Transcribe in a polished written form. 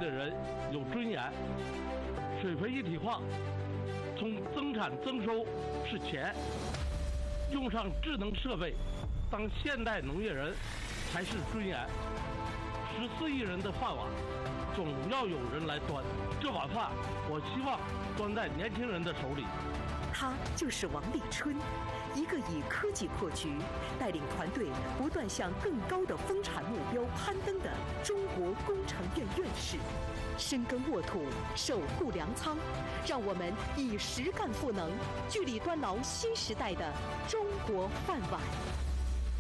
的人有尊严。水肥一体化，从增产增收是钱，用上智能设备，当现代农业人才是尊严。14亿人的饭碗，总要有人来端。这碗饭，我希望端在年轻人的手里。 他就是王立春，一个以科技破局，带领团队不断向更高的丰产目标攀登的中国工程院院士。深耕沃土，守护粮仓，让我们以实干赋能，聚力端牢新时代的中国饭碗。